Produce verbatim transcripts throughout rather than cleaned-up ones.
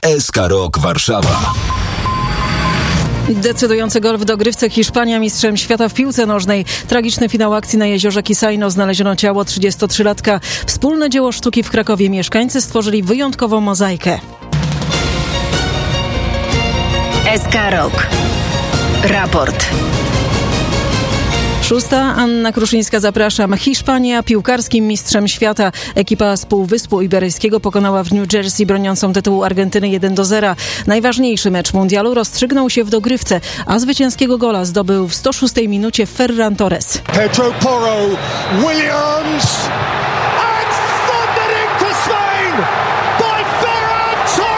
S K Rock Warszawa. Decydujący gol w dogrywce. Hiszpania mistrzem świata w piłce nożnej. Tragiczny finał akcji na jeziorze Kisajno. Znaleziono ciało trzydziestotrzylatka. Wspólne dzieło sztuki w Krakowie. Mieszkańcy stworzyli wyjątkową mozaikę. S K Rock. Raport. Szósta. Anna Kruszyńska, zapraszam. Hiszpania piłkarskim mistrzem świata. Ekipa z Półwyspu Iberyjskiego pokonała w New Jersey broniącą tytułu Argentyny jeden do zera. Najważniejszy mecz mundialu rozstrzygnął się w dogrywce, a zwycięskiego gola zdobył w sto szóstej minucie Ferran Torres. Pedro Porro, Williams and thundering to Spain by Ferran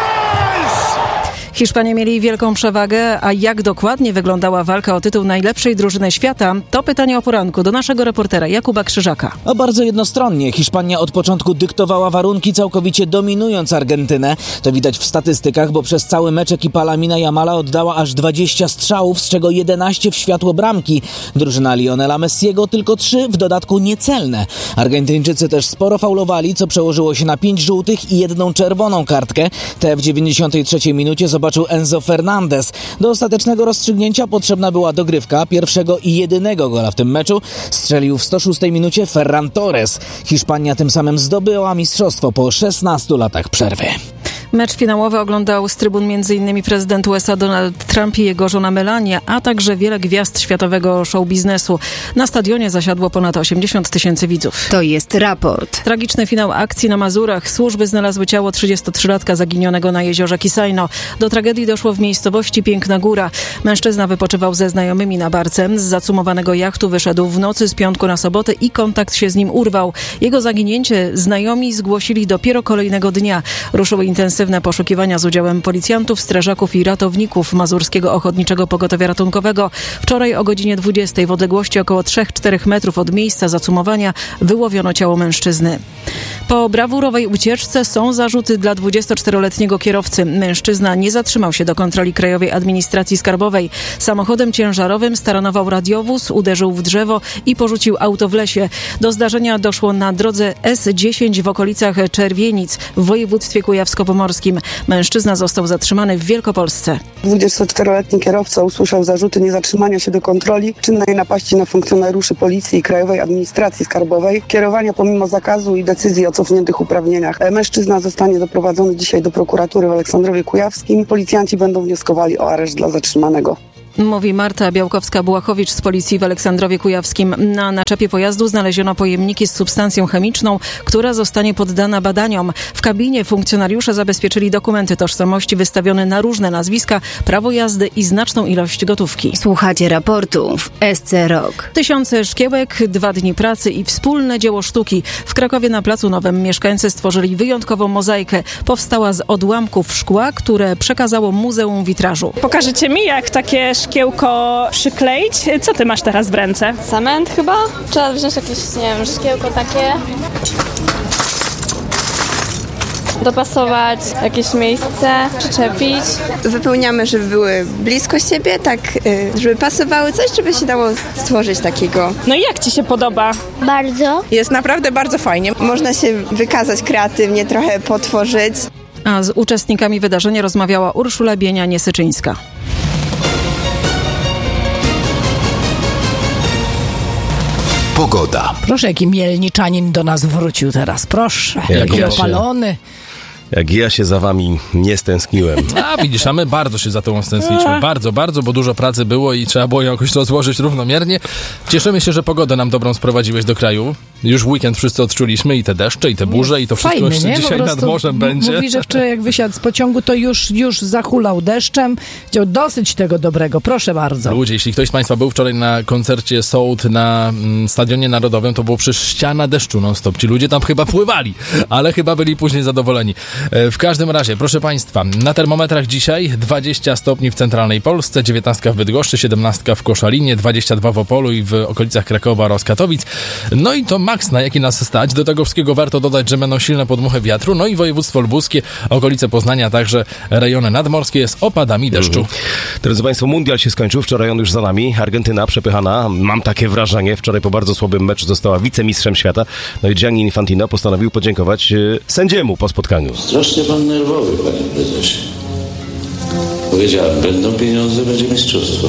Torres! Hiszpanie mieli wielką przewagę, a jak dokładnie wyglądała walka o tytuł najlepszej drużyny świata? To pytanie o poranku do naszego reportera Jakuba Krzyżaka. O bardzo jednostronnie. Hiszpania od początku dyktowała warunki, całkowicie dominując Argentynę. To widać w statystykach, bo przez cały mecz ekipa Lamina Yamala oddała aż dwadzieścia strzałów, z czego jedenaście w światło bramki. Drużyna Lionela Messiego tylko trzy, w dodatku niecelne. Argentyńczycy też sporo faulowali, co przełożyło się na pięć żółtych i jedną czerwoną kartkę. Te w dziewięćdziesiątej trzeciej minucie zobaczył Enzo Fernandez. Do ostatecznego rozstrzygnięcia potrzebna była dogrywka. Pierwszego i jedynego gola w tym meczu strzelił w sto szóstej minucie Ferran Torres. Hiszpania tym samym zdobyła mistrzostwo po szesnastu latach przerwy. Mecz finałowy oglądał z trybun m.in. prezydent U S A Donald Trump i jego żona Melania, a także wiele gwiazd światowego show biznesu. Na stadionie zasiadło ponad osiemdziesiąt tysięcy widzów. To jest raport. Tragiczny finał akcji na Mazurach. Służby znalazły ciało trzydziestotrzylatka zaginionego na jeziorze Kisajno. Do tragedii doszło w miejscowości Piękna Góra. Mężczyzna wypoczywał ze znajomymi na barce. Z zacumowanego jachtu wyszedł w nocy z piątku na sobotę i kontakt się z nim urwał. Jego zaginięcie znajomi zgłosili dopiero kolejnego dnia. Ruszyły intensywne poszukiwania z udziałem policjantów, strażaków i ratowników Mazurskiego Ochotniczego Pogotowia Ratunkowego. Wczoraj o godzinie dwudziestej w odległości około trzy do czterech metrów od miejsca zacumowania wyłowiono ciało mężczyzny. Po brawurowej ucieczce są zarzuty dla dwudziestoczteroletniego kierowcy. Mężczyzna nie zatrzymał się do kontroli Krajowej Administracji Skarbowej. Samochodem ciężarowym staranował radiowóz, uderzył w drzewo i porzucił auto w lesie. Do zdarzenia doszło na drodze S dziesięć w okolicach Czerwienic w województwie kujawsko-pomorskim. Mężczyzna został zatrzymany w Wielkopolsce. dwudziestoczteroletni kierowca usłyszał zarzuty niezatrzymania się do kontroli, czynnej napaści na funkcjonariuszy Policji i Krajowej Administracji Skarbowej, kierowania pomimo zakazu i decyzji o cofniętych uprawnieniach. Mężczyzna zostanie doprowadzony dzisiaj do prokuratury w Aleksandrowie Kujawskim. Policjanci będą wnioskowali o areszt dla zatrzymanego. Mówi Marta Białkowska-Błachowicz z Policji w Aleksandrowie Kujawskim. Na naczepie pojazdu znaleziono pojemniki z substancją chemiczną, która zostanie poddana badaniom. W kabinie funkcjonariusze zabezpieczyli dokumenty tożsamości wystawione na różne nazwiska, prawo jazdy i znaczną ilość gotówki. Słuchacie raportu w S C Rock. Tysiące szkiełek, dwa dni pracy i wspólne dzieło sztuki. W Krakowie na Placu Nowym mieszkańcy stworzyli wyjątkową mozaikę. Powstała z odłamków szkła, które przekazało Muzeum Witrażu. Pokażecie mi, jak takie szkiełko przykleić? Co ty masz teraz w ręce? Cement chyba? Trzeba wziąć jakieś, nie wiem, szkiełko takie. Dopasować jakieś miejsce, przyczepić. Wypełniamy, żeby były blisko siebie, tak, żeby pasowały coś, żeby się dało stworzyć takiego. No i jak ci się podoba? Bardzo. Jest naprawdę bardzo fajnie. Można się wykazać kreatywnie, trochę potworzyć. A z uczestnikami wydarzenia rozmawiała Urszula Bienia-Niesyczyńska. Pogoda. Proszę, jaki mielniczanin do nas wrócił teraz, proszę. Jak jaki ja opalony. Się, jak ja się za wami nie stęskniłem. A widzisz, a my bardzo się za tą stęskniliśmy. Bardzo, bardzo, bo dużo pracy było i trzeba było ją jakoś rozłożyć równomiernie. Cieszymy się, że pogodę nam dobrą sprowadziłeś do kraju. Już w weekend wszyscy odczuliśmy i te deszcze, i te burze, i to wszystko Fajny, jeszcze nie? dzisiaj nad morzem będzie. Mówi, że wczoraj jak wysiadł z pociągu, to już, już zahulał deszczem. Chciał dosyć tego dobrego. Proszę bardzo. Ludzie, jeśli ktoś z państwa był wczoraj na koncercie Sołd na mm, Stadionie Narodowym, to było przecież ściana deszczu non-stop. Ci ludzie tam chyba pływali, ale chyba byli później zadowoleni. E, w każdym razie, proszę państwa, na termometrach dzisiaj dwadzieścia stopni w centralnej Polsce, dziewiętnaście w Bydgoszczy, siedemnaście w Koszalinie, dwadzieścia dwa w Opolu i w okolicach Krakowa oraz Katowic. No i to maks, na jaki nas stać. Do tego wszystkiego warto dodać, że będą silne podmuchy wiatru, no i województwo lubuskie, okolice Poznania, także rejony nadmorskie z opadami deszczu. Mhm. Drodzy państwo, mundial się skończył, wczoraj on już za nami. Argentyna przepychana, mam takie wrażenie, wczoraj po bardzo słabym meczu została wicemistrzem świata. No i Gianni Infantino postanowił podziękować e, sędziemu po spotkaniu. Strasznie pan nerwowy, panie prezesie. Powiedziałem, będą pieniądze, będzie mistrzostwo.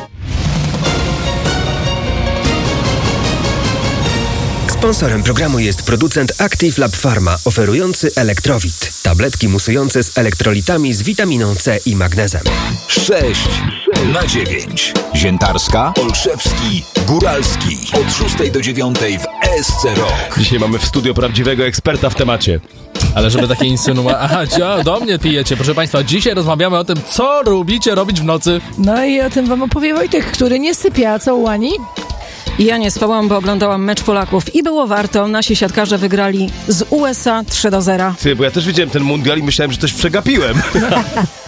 Sponsorem programu jest producent Active Lab Pharma, oferujący Elektrowit. Tabletki musujące z elektrolitami z witaminą C i magnezem. sześć na dziewięć. Ziętarska, Olszewski, Góralski. Od szóstej do dziewiątej w S C Rock. Dzisiaj mamy w studio prawdziwego eksperta w temacie. Ale żeby takie insynuacje... Aha, cio, do mnie pijecie. Proszę państwa, dzisiaj rozmawiamy o tym, co lubicie robić w nocy. No i o tym wam opowie Wojtek, który nie sypia, a co, Łani? Ja nie spałam, bo oglądałam mecz Polaków i było warto. Nasi siatkarze wygrali z U S A trzy do zera. Ty, bo ja też widziałem ten mundial i myślałem, że coś przegapiłem.